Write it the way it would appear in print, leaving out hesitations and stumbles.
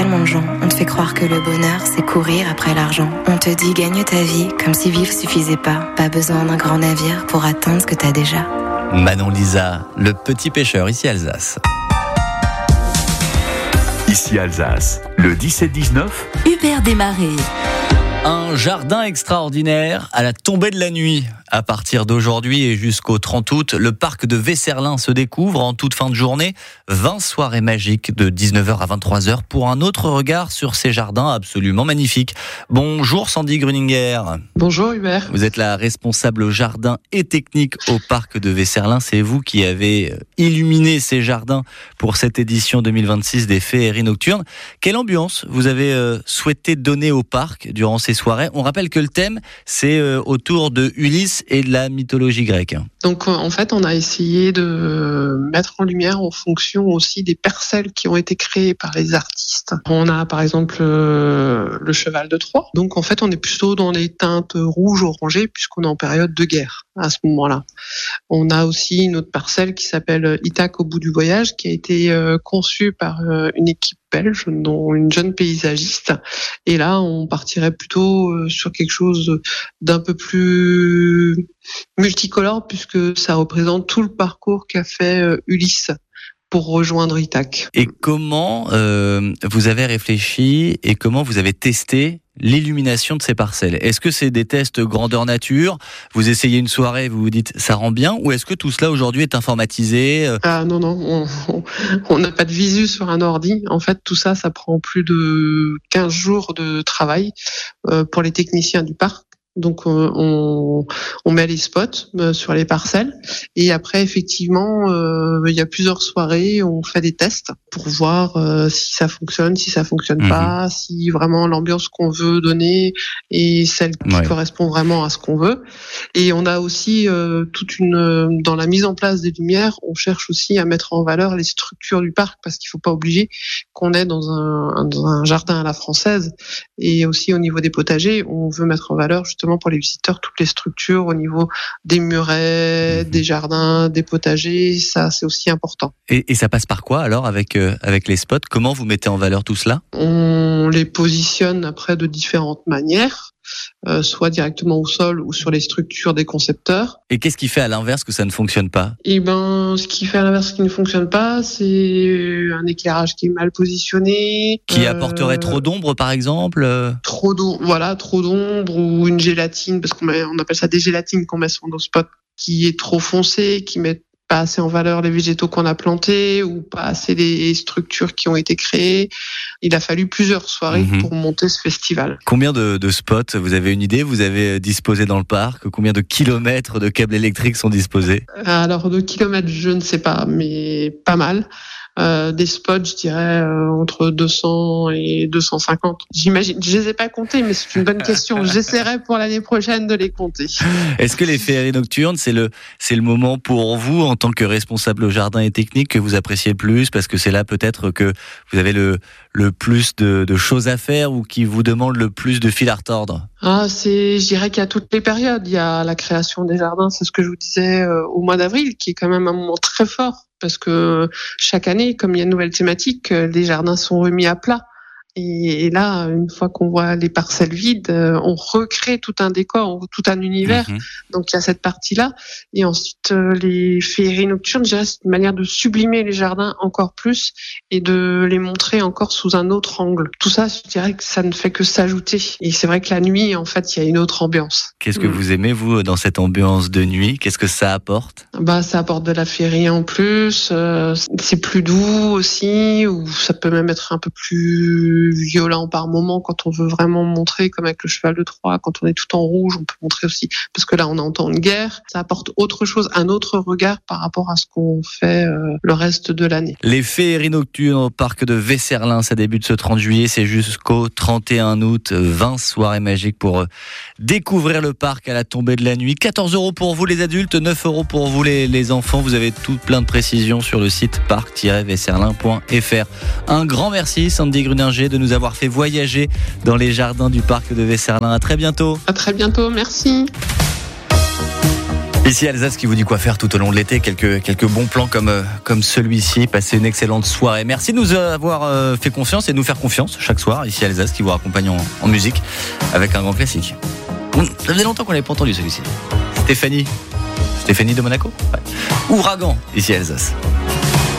tellement de gens. On te fait croire que le bonheur, c'est courir après l'argent. On te dit gagne ta vie, comme si vivre suffisait pas. Pas besoin d'un grand navire pour atteindre ce que t'as déjà. Manon Lisa, le petit pêcheur, ici Alsace. Ici Alsace, le 17-19, Hubert Desmarais. Un jardin extraordinaire à la tombée de la nuit. À partir d'aujourd'hui et jusqu'au 30 août, le parc de Vesserlin se découvre en toute fin de journée. 20 soirées magiques de 19h à 23h pour un autre regard sur ces jardins absolument magnifiques. Bonjour Sandy Gruninger. Bonjour Hubert. Vous êtes la responsable jardin et technique au parc de Vesserlin. C'est vous qui avez illuminé ces jardins pour cette édition 2026 des Féeries Nocturnes. Quelle ambiance vous avez souhaité donner au parc durant ces soirées? On rappelle que le thème, c'est autour de Ulysse et de la mythologie grecque. Donc en fait, on a essayé de mettre en lumière en fonction aussi des parcelles qui ont été créées par les artistes. On a par exemple le cheval de Troie. Donc en fait, on est plutôt dans les teintes rouges, orangées, puisqu'on est en période de guerre à ce moment-là. On a aussi une autre parcelle qui s'appelle Ithaque au bout du voyage, qui a été conçue par une équipe belge, dont une jeune paysagiste. Et là, on partirait plutôt sur quelque chose d'un peu plus multicolore, puisque ça représente tout le parcours qu'a fait Ulysse pour rejoindre Ithaque. Et comment vous avez réfléchi et comment vous avez testé l'illumination de ces parcelles? Est-ce que c'est des tests grandeur nature? Vous essayez une soirée, vous vous dites ça rend bien, ou est-ce que tout cela aujourd'hui est informatisé? Ah non, on n'a pas de visu sur un ordi. En fait, tout ça, ça prend plus de 15 jours de travail pour les techniciens du parc. Donc on met les spots sur les parcelles et après effectivement il y a plusieurs soirées, on fait des tests pour voir si ça fonctionne, si ça fonctionne pas, si vraiment l'ambiance qu'on veut donner est celle qui correspond vraiment à ce qu'on veut. Et on a aussi dans la mise en place des lumières, on cherche aussi à mettre en valeur les structures du parc, parce qu'il faut pas oublier qu'on est dans un jardin à la française, et aussi au niveau des potagers, on veut mettre en valeur justement pour les visiteurs toutes les structures au niveau des murets, des jardins, des potagers. Ça, c'est aussi important. Et ça passe par quoi alors avec les spots? Comment vous mettez en valeur tout cela? On les positionne après de différentes manières, soit directement au sol ou sur les structures des concepteurs. Et qu'est-ce qui fait à l'inverse que ça ne fonctionne pas? Ce qui fait à l'inverse qui ne fonctionne pas, c'est un éclairage qui est mal positionné. Qui apporterait trop d'ombre, par exemple? Trop d'ombre, ou une gélatine, parce on appelle ça des gélatines qu'on met sur nos spots, qui est trop foncée, qui met pas assez en valeur les végétaux qu'on a plantés, ou pas assez les structures qui ont été créées. Il a fallu plusieurs soirées pour monter ce festival. Combien de spots, vous avez une idée, vous avez disposé dans le parc? Combien de kilomètres de câbles électriques sont disposés? Alors de kilomètres, je ne sais pas, mais pas mal. Des spots, je dirais, entre 200 et 250. J'imagine, je les ai pas comptés, mais c'est une bonne question. J'essaierai pour l'année prochaine de les compter. Est-ce que les Féeries Nocturnes, c'est le moment pour vous, en tant que responsable au jardin et technique, que vous appréciez le plus, parce que c'est là peut-être que vous avez le plus de choses à faire, ou qui vous demande le plus de fil à retordre? Je dirais qu'il y a toutes les périodes. Il y a la création des jardins, c'est ce que je vous disais, au mois d'avril, qui est quand même un moment très fort, parce que chaque année, comme il y a une nouvelle thématique, les jardins sont remis à plat. Et là, une fois qu'on voit les parcelles vides, on recrée tout un décor, tout un univers. Donc il y a cette partie-là. Et ensuite, les féeries nocturnes, je dirais, c'est une manière de sublimer les jardins encore plus et de les montrer encore sous un autre angle. Tout ça, je dirais que ça ne fait que s'ajouter. Et c'est vrai que la nuit, en fait, il y a une autre ambiance. Qu'est-ce que vous aimez, vous, dans cette ambiance de nuit? Qu'est-ce que ça apporte? Ça apporte de la féerie en plus. C'est plus doux aussi, ou ça peut même être un peu plus violent par moment quand on veut vraiment montrer, comme avec le cheval de Troie, quand on est tout en rouge, on peut montrer aussi, parce que là on entend une guerre. Ça apporte autre chose, un autre regard par rapport à ce qu'on fait le reste de l'année. Les Féeries Nocturnes au parc de Vesserlin, ça débute ce 30 juillet, c'est jusqu'au 31 août, 20 soirées magiques pour découvrir le parc à la tombée de la nuit. 14 € pour vous les adultes, 9 € pour vous les enfants. Vous avez tout plein de précisions sur le site parc-vesserlin.fr. Un grand merci Sandy Gruninger de nous avoir fait voyager dans les jardins du parc de Vesserlin. À très bientôt. À très bientôt, merci. Ici Alsace qui vous dit quoi faire tout au long de l'été, quelques bons plans comme celui-ci. Passez une excellente soirée. Merci de nous avoir fait confiance et de nous faire confiance chaque soir. Ici Alsace qui vous raccompagne en musique avec un grand classique. Ça faisait longtemps qu'on n'avait pas entendu celui-ci. Stéphanie de Monaco, ouais. Ouragan, ici Alsace.